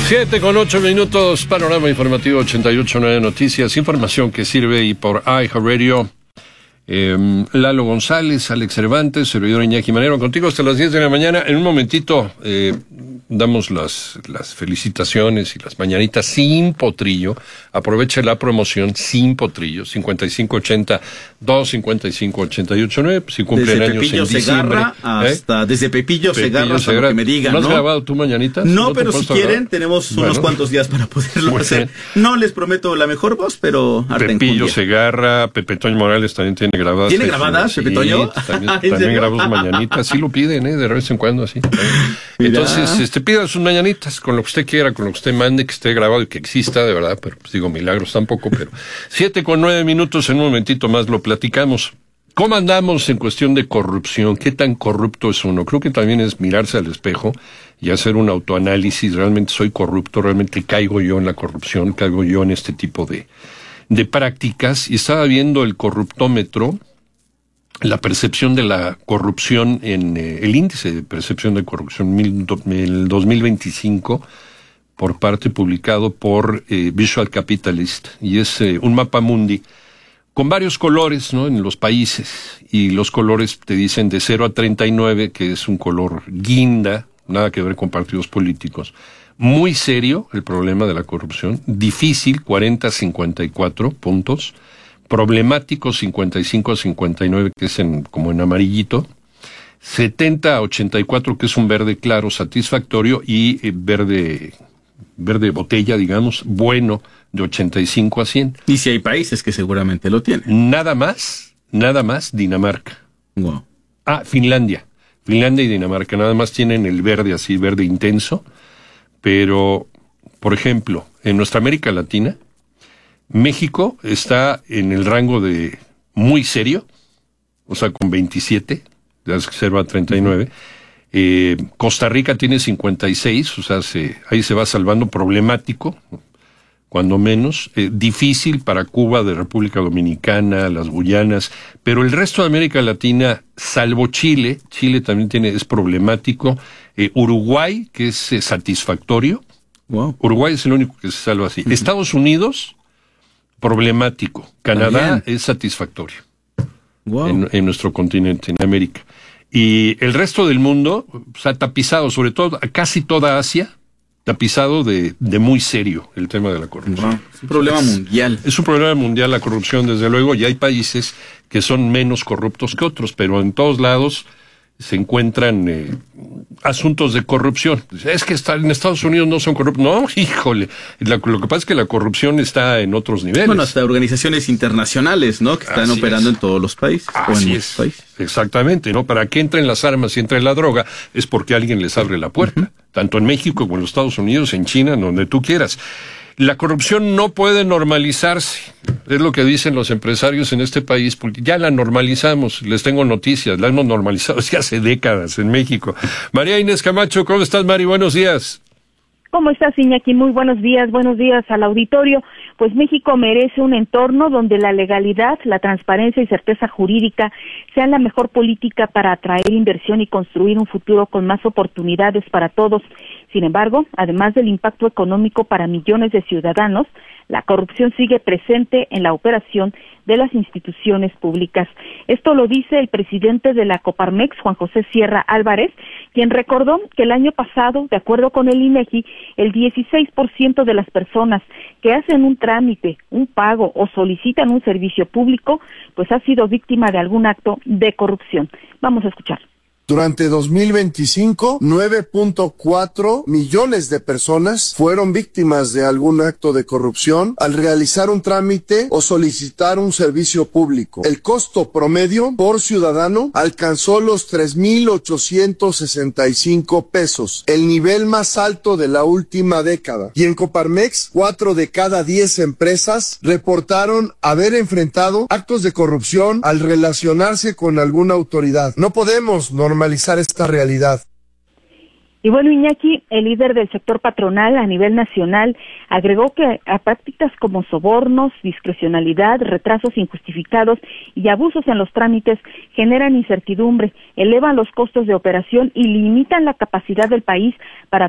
7:08, panorama informativo 88.9 Noticias, información que sirve y por iHeartRadio. Lalo González, Alex Cervantes, servidor Iñaki Manero, contigo hasta las 10 de la mañana. En un momentito damos las felicitaciones y las mañanitas sin potrillo. Aprovecha la promoción sin potrillo, 5580-255-889, si cumplen años en diciembre. Segarra hasta desde Pepillo Segarra hasta lo que me digan, ¿No has grabado tu mañanitas? No, pero si quieren, tenemos unos cuantos días para poderlo hacer. No les prometo la mejor voz, pero Pepillo Segarra, Pepe Toño Morales también tiene grabadas. ¿Tiene grabadas, Pepe Toño? También grabó sus mañanitas, sí lo piden, de vez en cuando, así. Entonces, pida sus mañanitas, con lo que usted quiera, con lo que usted mande, que esté grabado y que exista, de verdad, pero pues digo, milagros tampoco, pero 7:09, en un momentito más lo platicamos. ¿Cómo andamos en cuestión de corrupción? ¿Qué tan corrupto es uno? Creo que también es mirarse al espejo y hacer un autoanálisis. ¿Realmente soy corrupto? ¿Realmente caigo yo en la corrupción? ¿Caigo yo en este tipo de prácticas? Y estaba viendo el corruptómetro, la percepción de la corrupción en el índice de percepción de corrupción el 2025 por parte publicado por Visual Capitalist, y es un mapa mundi con varios colores, ¿no?, en los países, y los colores te dicen de 0 a 39, que es un color guinda, nada que ver con partidos políticos. Muy serio el problema de la corrupción, difícil 40 a 54 puntos, problemático 55 a 59, que es como en amarillito, 70 a 84, que es un verde claro, satisfactorio, y verde botella, digamos, bueno, de 85 a 100. Y si hay países que seguramente lo tienen. Nada más, Dinamarca. Wow. Finlandia y Dinamarca, nada más tienen el verde así, verde intenso, pero, por ejemplo, en nuestra América Latina, México está en el rango de muy serio, o sea, con 27, de 0 a 39. Costa Rica tiene 56, o sea, ahí se va salvando, problemático, cuando menos, difícil para Cuba, de República Dominicana, las Guyanas, pero el resto de América Latina, salvo Chile también es problemático, Uruguay, que es satisfactorio. Wow. Uruguay es el único que se salva así. Estados Unidos, problemático. Canadá es satisfactorio. Wow. En nuestro continente, en América. Y el resto del mundo ha tapizado, sobre todo casi toda Asia, tapizado de muy serio el tema de la corrupción. Wow. Es un problema mundial. Es un problema mundial la corrupción, desde luego, y hay países que son menos corruptos que otros, pero en todos lados se encuentran asuntos de corrupción. Es que en Estados Unidos no son corruptos. No, híjole. Lo que pasa es que la corrupción está en otros niveles. Bueno, hasta organizaciones internacionales, ¿no?, que están operando en todos los países. Así es. Países. Exactamente, ¿no? Para que entren las armas y entre la droga es porque alguien les abre la puerta. Tanto en México como en los Estados Unidos, en China, donde tú quieras. La corrupción no puede normalizarse, es lo que dicen los empresarios en este país, porque ya la normalizamos. Les tengo noticias, la hemos normalizado ya hace décadas en México. María Inés Camacho, ¿cómo estás, Mari? Buenos días. ¿Cómo estás, Iñaki? Muy buenos días al auditorio. Pues México merece un entorno donde la legalidad, la transparencia y certeza jurídica sean la mejor política para atraer inversión y construir un futuro con más oportunidades para todos. Sin embargo, además del impacto económico para millones de ciudadanos, la corrupción sigue presente en la operación de las instituciones públicas. Esto lo dice el presidente de la Coparmex, Juan José Sierra Álvarez, quien recordó que el año pasado, de acuerdo con el INEGI, el 16% de las personas que hacen un trámite, un pago o solicitan un servicio público, pues ha sido víctima de algún acto de corrupción. Vamos a escuchar. Durante 2025, 9.4 millones de personas fueron víctimas de algún acto de corrupción al realizar un trámite o solicitar un servicio público. El costo promedio por ciudadano alcanzó los 3,865 pesos, el nivel más alto de la última década. Y en Coparmex, 4 de cada 10 empresas reportaron haber enfrentado actos de corrupción al relacionarse con alguna autoridad. No podemos normalizar esta realidad. Y bueno, Iñaki, el líder del sector patronal a nivel nacional, agregó que a prácticas como sobornos, discrecionalidad, retrasos injustificados y abusos en los trámites generan incertidumbre, elevan los costos de operación y limitan la capacidad del país para